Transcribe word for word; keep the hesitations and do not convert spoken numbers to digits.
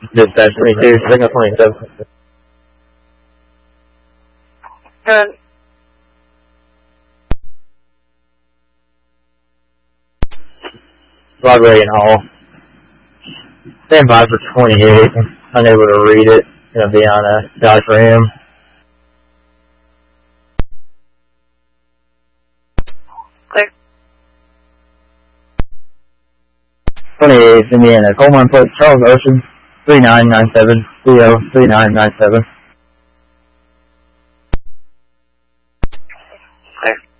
Dispatch twenty-two, signal twenty-seven. Good. Library and Hall. Stand by for twenty-eight. Unable to read it. Gonna be on a Dodge Ram. Clear. twenty-eight, Indiana. Coleman Place, Charles Ocean, three nine nine seven, C O three nine nine seven.